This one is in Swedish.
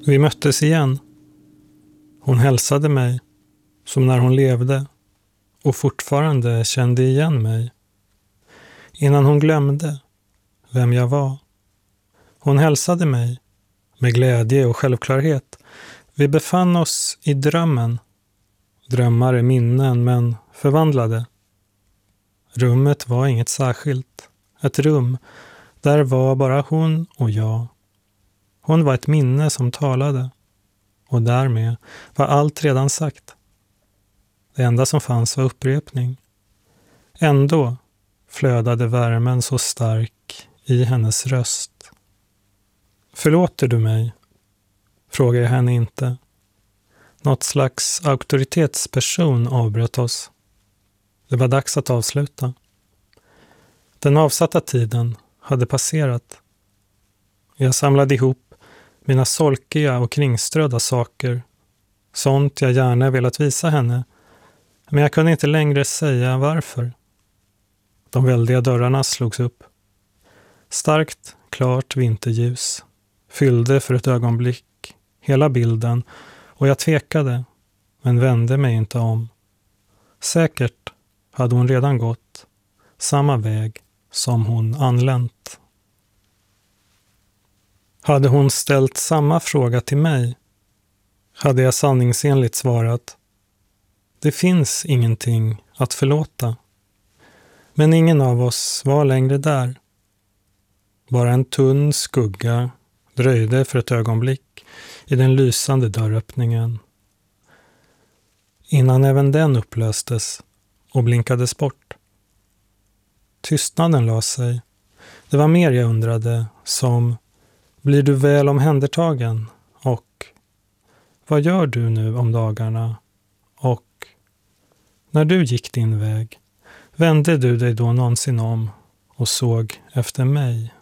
Vi möttes igen. Hon hälsade mig som när hon levde och fortfarande kände igen mig. Innan hon glömde vem jag var. Hon hälsade mig med glädje och självklarhet. Vi befann oss i drömmen. Drömmar är minnen men förvandlade. Rummet var inget särskilt. Ett rum. Där var bara hon och jag. Hon var ett minne som talade. Och därmed var allt redan sagt. Det enda som fanns var upprepning. Ändå flödade värmen så stark i hennes röst. Förlåter du mig? Frågar jag henne inte. Något slags auktoritetsperson avbröt oss. Det var dags att avsluta. Den avsatta tiden hade passerat. Jag samlade ihop mina solkiga och kringströdda saker. Sånt jag gärna velat visa henne. Men jag kunde inte längre säga varför. De väldiga dörrarna slogs upp. Starkt, klart vinterljus fyllde för ett ögonblick hela bilden och jag tvekade, men vände mig inte om. Säkert hade hon redan gått samma väg som hon anlänt. Hade hon ställt samma fråga till mig, hade jag sanningsenligt svarat: det finns ingenting att förlåta. Men ingen av oss var längre där. Bara en tunn skugga dröjde för ett ögonblick i den lysande dörröppningen. Innan även den upplöstes och blinkades bort. Tystnaden la sig. Det var mer jag undrade, som: blir du väl omhändertagen? Och vad gör du nu om dagarna? Och när du gick din väg, vände du dig då någonsin om och såg efter mig?